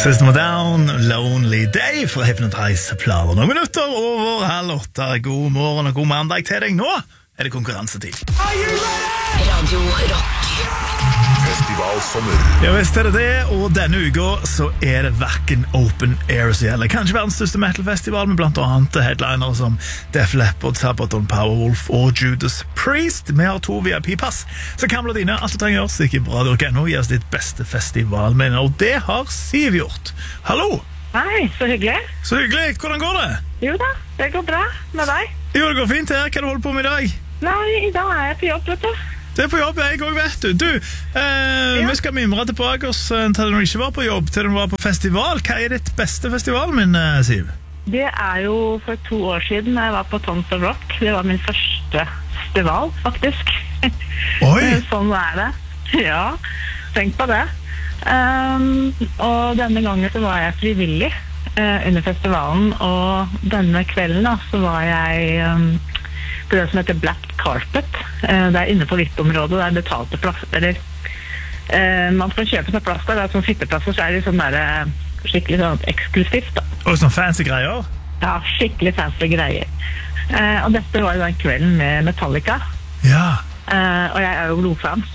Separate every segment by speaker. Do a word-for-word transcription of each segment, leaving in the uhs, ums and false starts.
Speaker 1: System of Down, Lonely Day fra Hypnotize planer. Noen minutter over halv åtte. God morgen og god mandag til deg. Nå er det konkurransetid.
Speaker 2: Radio Rock.
Speaker 3: Festivalsommer.
Speaker 1: Ja, visst er det det, og denne uka så er det hverken Open Air som gjelder. Kanskje verdens største metalfestival med blant annet headlinere som Def Leppard, Sabaton, Powerwolf og Judas Priest. Vi har to V I P-pass, så kan bli dine. Alt du trenger å gjøre, stikk i bra dere ennå. Gi oss ditt beste festivalminne, og det har Siv gjort. Hallo!
Speaker 4: Hei, så hyggelig.
Speaker 1: Så hyggelig. Hvordan går det? Jo
Speaker 4: da, det går bra med deg.
Speaker 1: Jo, det går fint her. Hva er du holder på med i dag?
Speaker 4: Nei, i dag er jeg på jobb, vet du.
Speaker 1: Det er på jobb, jeg også, vet du. Du, eh,
Speaker 4: ja.
Speaker 1: vi skal mimre tilbake oss til da du ikke var på jobb, til du var på festival. Hva er ditt beste festivalminne, Siv?
Speaker 4: Det er jo for to år siden jeg var på Tons of Rock. Det var min første festival, faktisk.
Speaker 1: Oi!
Speaker 4: Sånn er det. Ja, tenk på det. Um, og denne gangen så var jeg frivillig uh, under festivalen, og denne kvelden da, så var jeg um, på det som heter Black Carpet. Uh, det er inne på V I P-området, det er betalte plass, eller uh, man skal kjøpe seg plass der, det er sånn sitteplasser, så er det sånn der, uh, skikkelig sånn eksklusivt da.
Speaker 1: Og sånn fancy greier?
Speaker 4: Ja, skikkelig fancy greier. Uh, og dette var jo den kvelden med Metallica.
Speaker 1: Ja.
Speaker 4: Uh, og jeg er jo blodfan.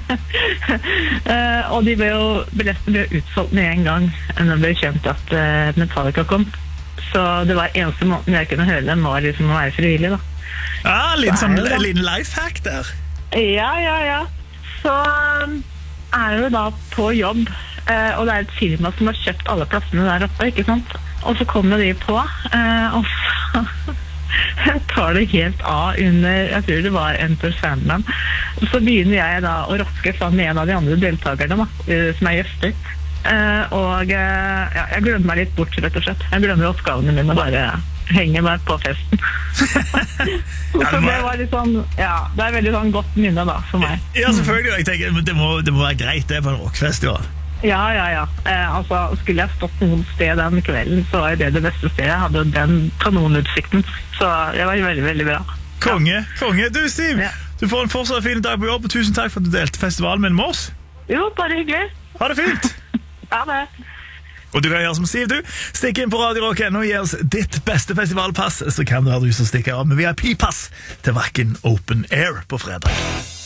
Speaker 4: uh, og de ble jo, billettene ble jo utsolgt med en gang når det ble kjent at uh, Metallica kom. Så det var eneste måten jeg kunne høre dem var liksom å være frivillig da.
Speaker 1: Ah, en liten, sånn, liten lifehack der.
Speaker 4: Ja, ja, ja. Så um, er jeg jo da på jobb, uh, og det er et firma som har kjøpt alle plassene der oppe, ikke sant? Og så kommer de på, uh, og så tar det helt av under, jeg tror det var Enter Sandman. Så begynner jeg da å rokke sammen med en av de andre deltakerne da, uh, som er gjester. Uh, og uh, ja, jeg glemmer meg litt bort, rett og slett. Jeg glemmer oppgavene mine og bare henger meg på festen. Så det var litt sånn, ja, det er veldig sånn godt minne da, for meg.
Speaker 1: Ja, selvfølgelig. Jeg tenker, det må, det må være greit det på en rockfestival.
Speaker 4: Ja, ja, ja. Eh, altså, skulle jeg stått noen sted den kvelden, så er det det beste stedet. Jeg hadde den kanonutsikten, så det var veldig, veldig bra.
Speaker 1: Konge, konge. Du, Siv,
Speaker 4: Ja.
Speaker 1: du får en fortsatt fin dag på jobb, og tusen takk for at du delte festivalen med oss.
Speaker 4: Jo, bare hyggelig.
Speaker 1: Ha det fint.
Speaker 4: Ja, det.
Speaker 1: Og du kan gjøre som Siv, du. Stikk inn på Radio Rock og gi oss ditt beste festivalpass, så kan du ha du som stikker av med V I P-pass til hverken Open Air på fredag.